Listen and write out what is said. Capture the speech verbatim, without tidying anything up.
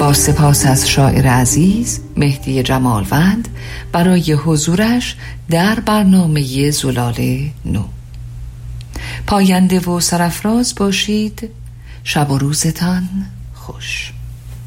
با سپاس از شاعر عزیز مهدی جمالوند برای حضورش در برنامه زلال نو. پاینده و سرافراز باشید. شب و روزتان خوش.